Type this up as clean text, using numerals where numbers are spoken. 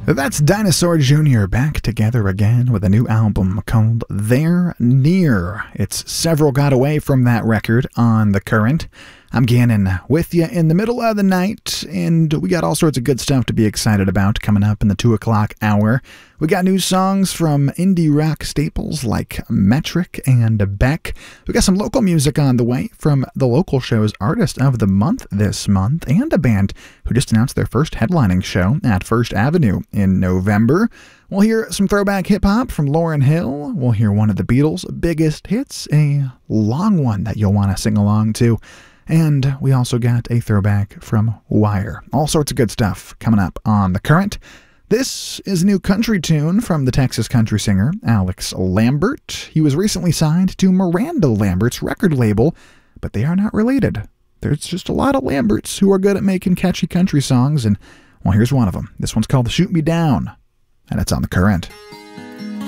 That's Dinosaur Jr. back together again with a new album called They're Near. It's several got away from that record on The Current. I'm Gannon with you in the middle of the night, and we got all sorts of good stuff to be excited about coming up in the 2 o'clock hour. We got new songs from indie rock staples like Metric and Beck. We got some local music on the way from the local show's Artist of the Month this month, and a band who just announced their first headlining show at First Avenue in November. We'll hear some throwback hip-hop from Lauryn Hill. We'll hear one of the Beatles' biggest hits, a long one that you'll want to sing along to. And we also got a throwback from Wire. All sorts of good stuff coming up on The Current. This is a new country tune from the Texas country singer Alex Lambert. He was recently signed to Miranda Lambert's record label, but they are not related. There's just a lot of Lamberts who are good at making catchy country songs, and well, here's one of them. This one's called Shoot Me Down, and it's on The Current.